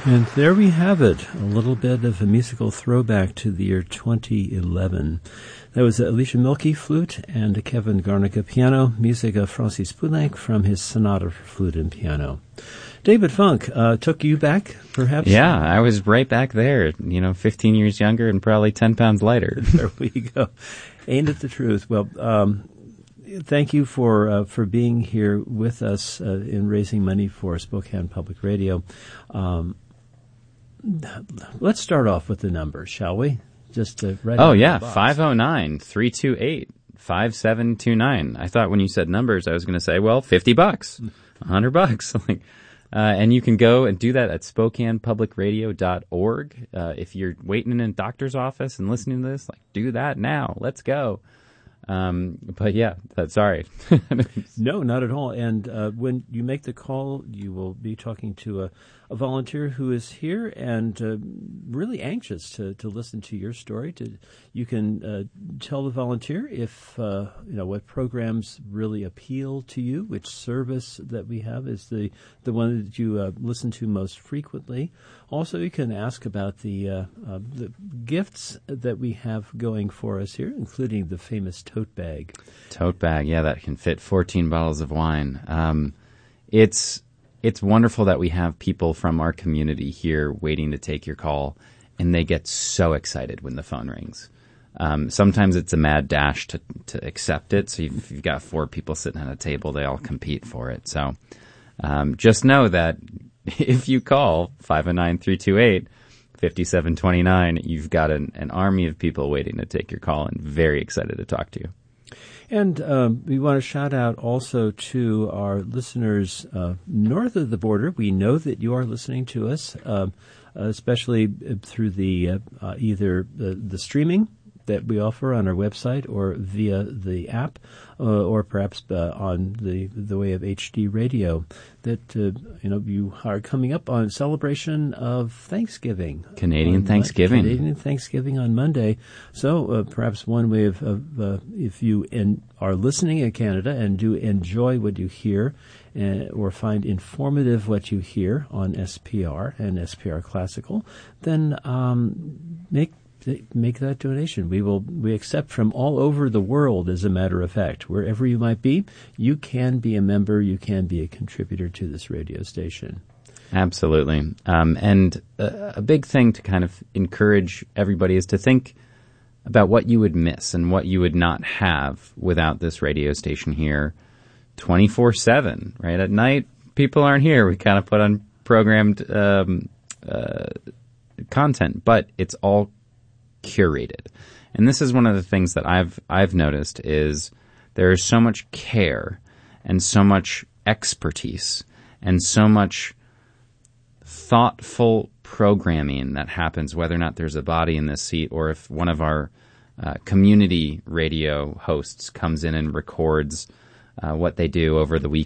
And there we have it, a little bit of a musical throwback to the year 2011. That was Alicia Milkey, flute, and Kevin Garnica, piano, music of Francis Poulenc from his Sonata for Flute and Piano. David Funk, took you back, perhaps? Yeah, I was right back there, 15 years younger and probably 10 pounds lighter. There we go. Ain't it the truth? Well, thank you for being here with us in raising money for Spokane Public Radio. Let's start off with the numbers, shall we? Just right. Oh, yeah, 509-328-5729. I thought when you said numbers, I was going to say, well, $50, $100. And you can go and do that at SpokanePublicRadio.org. If you're waiting in a doctor's office and listening to this, do that now. Let's go. But yeah, sorry. No, not at all. And when you make the call, you will be talking to a volunteer who is here and really anxious to listen to your story. You can tell the volunteer if what programs really appeal to you, which service that we have is the one that you listen to most frequently. Also, you can ask about the gifts that we have going for us here, including the famous tote bag. Tote bag, yeah, that can fit 14 bottles of wine. It's wonderful that we have people from our community here waiting to take your call, and they get so excited when the phone rings. Sometimes it's a mad dash to accept it. So if you've got 4 people sitting at a table, they all compete for it. So just know that if you call 509-328-5729, you've got an army of people waiting to take your call and very excited to talk to you. And we want to shout out also to our listeners north of the border. We know that you are listening to us, especially through the either the streaming that we offer on our website or via the app, or perhaps on the way of HD radio. That you are coming up on celebration of Thanksgiving, Canadian Thanksgiving on Monday. So perhaps one way of if you are listening in Canada and do enjoy what you hear, or find informative what you hear on SPR and SPR Classical, then make that donation. We accept from all over the world, as a matter of fact. Wherever you might be, you can be a member, you can be a contributor to this radio station. Absolutely. And a big thing to kind of encourage everybody is to think about what you would miss and what you would not have without this radio station here 24/7, right? At night, people aren't here. We kind of put on programmed content, but it's all curated. And this is one of the things that I've noticed is there is so much care and so much expertise and so much thoughtful programming that happens, whether or not there's a body in this seat or if one of our community radio hosts comes in and records what they do over the weekend.